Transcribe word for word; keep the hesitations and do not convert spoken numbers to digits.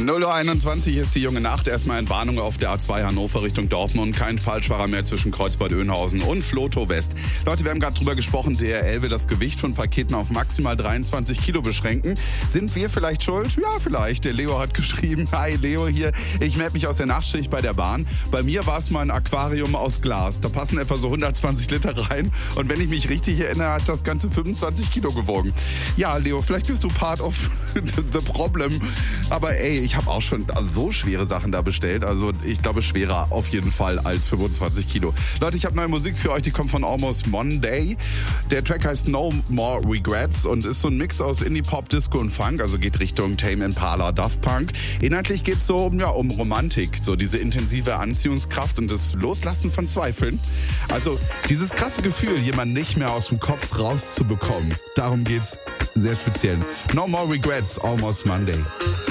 null Uhr einundzwanzig ist die junge Nacht. Erstmal Entwarnung auf der A zwei Hannover Richtung Dortmund. Kein Falschfahrer mehr zwischen Kreuzbad-Oeynhausen und Flotow West. Leute, wir haben gerade drüber gesprochen, D H L will das Gewicht von Paketen auf maximal dreiundzwanzig Kilo beschränken. Sind wir vielleicht schuld? Ja, vielleicht. Der Leo hat geschrieben, hi Leo hier, ich melde mich aus der Nachtschicht bei der Bahn. Bei mir war es mal ein Aquarium aus Glas. Da passen etwa so hundertzwanzig Liter rein. Und wenn ich mich richtig erinnere, hat das Ganze fünfundzwanzig Kilo gewogen. Ja, Leo, vielleicht bist du part of the problem. Aber ey, ich habe auch schon so schwere Sachen da bestellt. Also ich glaube, schwerer auf jeden Fall als fünfundzwanzig Kilo. Leute, ich habe neue Musik für euch, die kommt von Almost Monday. Der Track heißt No More Regrets und ist so ein Mix aus Indie, Pop, Disco und Funk. Also geht Richtung Tame Impala, Daft Punk. Inhaltlich geht es so ja, um Romantik. So diese intensive Anziehungskraft und das Loslassen von Zweifeln. Also dieses krasse Gefühl, jemanden nicht mehr aus dem Kopf rauszubekommen. Darum geht's sehr speziell. No More Regrets, Almost Monday.